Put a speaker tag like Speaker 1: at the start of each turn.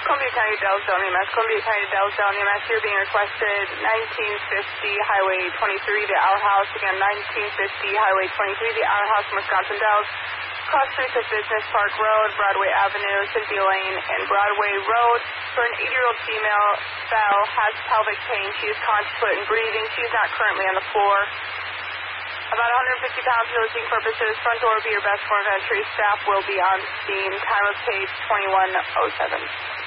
Speaker 1: Columbia County Dallas Zone EMS. Columbia County Dallas Zone EMS, you're being requested 1950 Highway 23, the Our House. Again, 1950 Highway 23, the Our House in Wisconsin Dells. Cross streets of Business Park Road, Broadway Avenue, Cynthia Lane, and Broadway Road. For an 80-year-old female, fell, has pelvic pain. She is contemplating breathing. She is not currently on the floor. About 150 pounds for listening purposes. Front door will be your best form of entry. Staff will be on scene. Time of case 21:07.